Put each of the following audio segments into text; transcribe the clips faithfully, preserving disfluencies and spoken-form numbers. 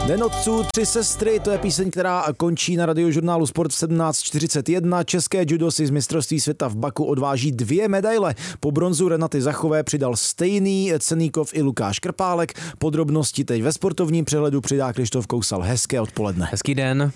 Den otců, tři sestry, to je píseň, která končí na radiožurnálu Sport v sedmnáct čtyřicet jedna. České judo si z mistrovství světa v Baku odváží dvě medaile. Po bronzu Renaty Zachové přidal stejný Ceníkov i Lukáš Krpálek. Podrobnosti teď ve sportovním přehledu přidá Krištof Kousal. Hezké odpoledne. Hezký den.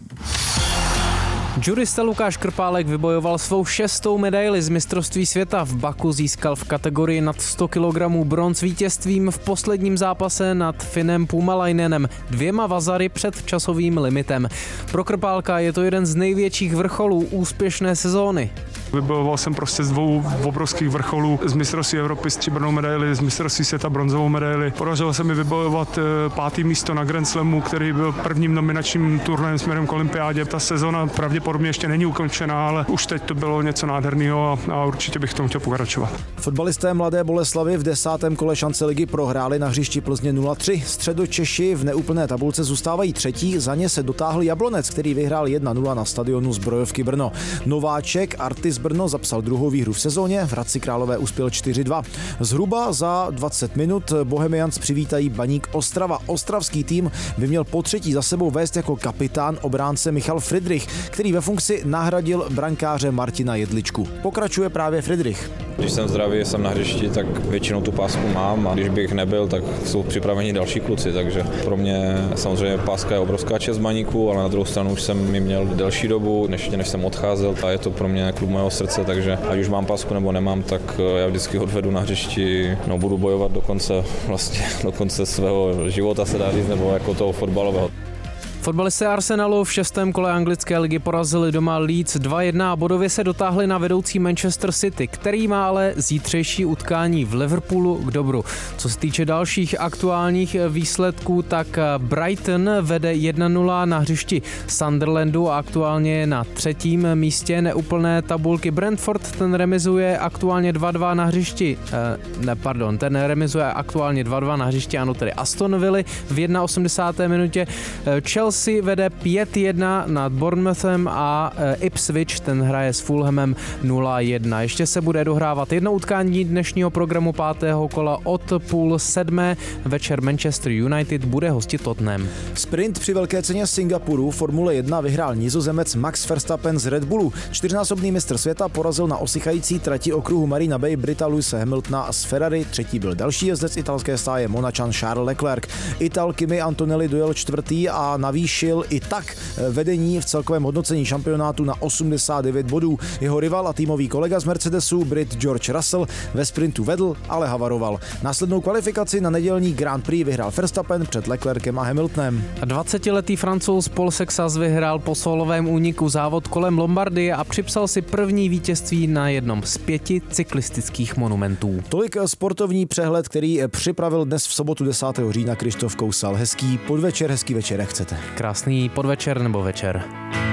Judista Lukáš Krpálek vybojoval svou šestou medaili z mistrovství světa v Baku, získal v kategorii nad sto kilogramů bronz vítězstvím v posledním zápase nad Finem Puumalainenem dvěma vazary před časovým limitem. Pro Krpálka je to jeden z největších vrcholů úspěšné sezóny. Vybojoval jsem prostě z dvou obrovských vrcholů, z mistrovství Evropy stříbrnou medaili, z mistrovství světa bronzovou medaili. Podařilo se mi vybojovat pátý místo na Grand Slamu, který byl prvním nominačním turnajem směrem k olympiádě. Ta sezona pravděpodobně ještě není ukončená, ale už teď to bylo něco nádherného a, a určitě bych v tom chtěl pokračovat. Fotbalisté Mladé Boleslavi v desátém kole šance ligy prohráli na hřišti Plzně nula tři. Středočeši v neúplné tabulce zůstávají třetí, za ně se dotáhl Jablonec, který vyhrál jedna nula na stadionu Zbrojovky Brno. Nováček Artis Brno zapsal druhou výhru v sezóně, v Hradci Králové uspěl čtyři dva. Zhruba za dvacet minut Bohemians přivítají Baník Ostrava. Ostravský tým by měl po třetí za sebou vést jako kapitán obránce Michal Friedrich, který ve funkci nahradil brankáře Martina Jedličku. Pokračuje právě Friedrich. Když jsem zdravý, jsem na hřišti, tak většinou tu pásku mám a když bych nebyl, tak jsou připraveni další kluci, takže pro mě samozřejmě páska je obrovská čest Baníku, ale na druhou stranu už jsem ji měl delší dobu, než, než jsem odcházel, a je to pro mě klub mého srdce, takže ať už mám pásku nebo nemám, tak já vždycky odvedu na hřišti, no budu bojovat do konce, vlastně do konce svého života, se dá říct, nebo jako toho fotbalového. Fotbalisté Arsenalu v šestém kole anglické ligy porazili doma Leeds dva jedna a bodově se dotáhli na vedoucí Manchester City, který má ale zítřejší utkání v Liverpoolu k dobru. Co se týče dalších aktuálních výsledků, tak Brighton vede jedna nula na hřišti Sunderlandu a aktuálně je na třetím místě neúplné tabulky. Brentford ten remizuje aktuálně dva dva na hřišti, eh, ne pardon, ten remizuje aktuálně dva dva na hřišti, ano tedy Aston Villa v osmdesáté první minutě. Chelsea si vede pět jedna nad Bournemouthem a Ipswich ten hraje s Fulhamem nula jedna. Ještě se bude dohrávat jedno utkání dnešního programu pátého kola od půl sedmé. Večer Manchester United bude hostit Tottenham. Sprint při velké ceně Singapuru Formule jedna vyhrál Nizozemec Max Verstappen z Red Bullu. Čtyřnásobný mistr světa porazil na osychající trati okruhu Marina Bay Brita Lewise Hamiltona z Ferrari. Třetí byl další jezdec italské stáje Monačan Charles Leclerc. Ital Kimi Antonelli dojel čtvrtý a navíc šil i tak vedení v celkovém hodnocení šampionátu na osmdesát devět bodů. Jeho rival a týmový kolega z Mercedesu Brit George Russell ve sprintu vedl, ale havaroval. Následnou kvalifikaci na nedělní Grand Prix vyhrál Verstappen před Leclerkem a Hamiltonem. dvacetiletý Francouz Paul Sexas vyhrál po solovém úniku závod kolem Lombardie a připsal si první vítězství na jednom z pěti cyklistických monumentů. Tolik sportovní přehled, který připravil dnes v sobotu desátého října Krištof Kousal. Hezký podvečer, hezký večer, jak chcete. Krásný podvečer nebo večer.